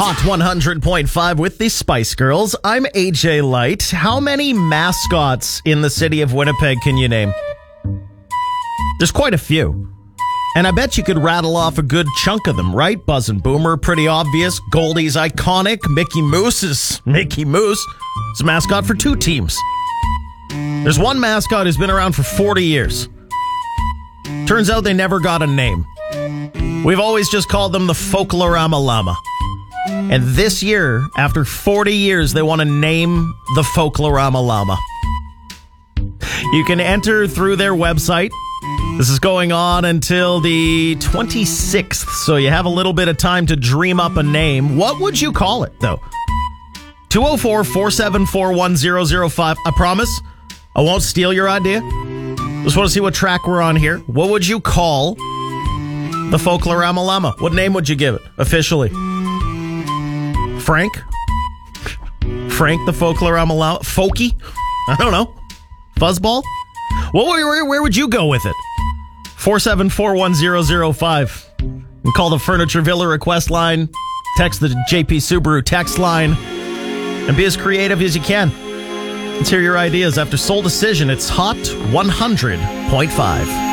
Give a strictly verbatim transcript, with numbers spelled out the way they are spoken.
Hot one hundred point five with the Spice Girls. I'm A J Light. How many mascots in the city of Winnipeg can you name? There's quite a few. And I bet you could rattle off a good chunk of them, right? Buzz and Boomer, pretty obvious. Goldie's iconic. Mickey Mouse is Mickey Mouse. It's a mascot for two teams. There's one mascot who's been around for forty years. Turns out they never got a name. We've always just called them the Folklorama Llama. And this year, after forty years, they want to name the Folklorama Llama. You can enter through their website. This is going on until the twenty-sixth, so you have a little bit of time to dream up a name. What would you call it, though? two oh four, four seven four, one oh oh five. I promise I won't steal your idea. Just want to see what track we're on here. What would you call the Folklorama Llama? What name would you give it officially? Frank? Frank the Folklorama Llama? Folky? I don't know. Fuzzball? Well, where, where, where would you go with it? four seven four, one oh oh five. And call the Furniture Villa request line. Text the J P Subaru text line. And be as creative as you can. Let's hear your ideas. After Soul Decision, it's Hot one hundred point five.